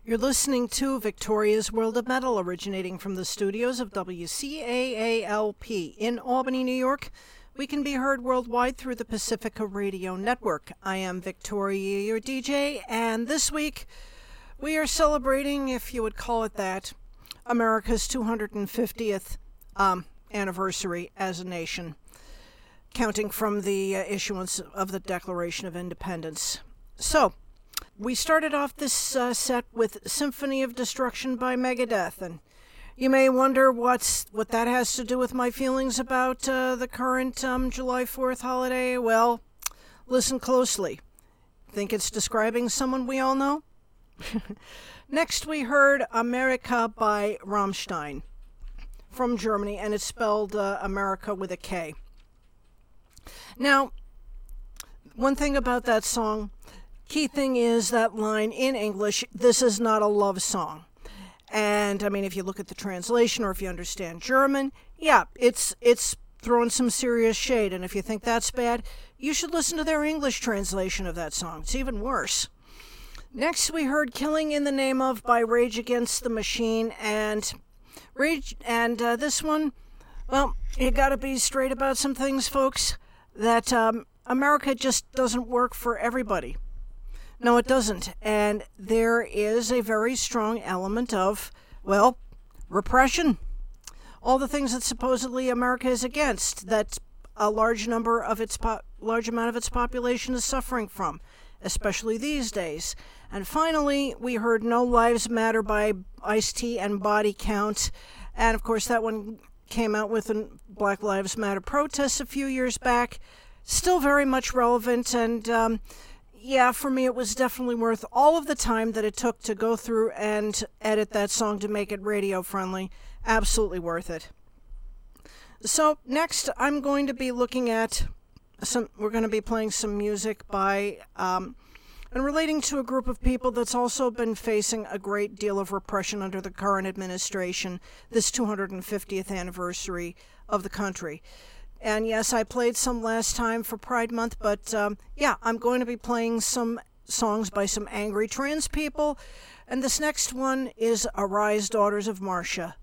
You're listening to Victoria's World of Metal, originating from the studios of WCAALP in Albany, New York. We can be heard worldwide through the Pacifica Radio Network. I am Victoria, your DJ, and this week we are celebrating, if you would call it that, America's 250th anniversary as a nation, counting from the issuance of the Declaration of Independence. So, we started off this set with Symphony of Destruction by Megadeth, and you may wonder what that has to do with my feelings about the current July 4th holiday. Well, listen closely. Think it's describing someone we all know? Next, we heard America by Rammstein from Germany, and it's spelled America with a K. Now, one thing about that song, key thing is that line in English, this is not a love song. And, I mean, if you look at the translation or if you understand German, yeah, it's throwing some serious shade. And if you think that's bad, you should listen to their English translation of that song. It's even worse. Next, we heard Killing in the Name of by Rage Against the Machine. And this one, well, you gotta be straight about some things, folks, that America just doesn't work for everybody. No, it doesn't. And there is a very strong element of, well, repression. All the things that supposedly America is against, that a large amount of its population is suffering from, especially these days. And finally, we heard No Lives Matter by Ice-T and Body Count. And of course, that one came out with a Black Lives Matter protest a few years back. Still very much relevant, and yeah, for me, it was definitely worth all of the time that it took to go through and edit that song to make it radio-friendly. Absolutely worth it. So, next, I'm going to be looking at we're going to be playing some music by, and relating to a group of people that's also been facing a great deal of repression under the current administration, this 250th anniversary of the country. And yes, I played some last time for Pride Month, but yeah, I'm going to be playing some songs by some angry trans people. And this next one is Arise, Daughters of Marcia.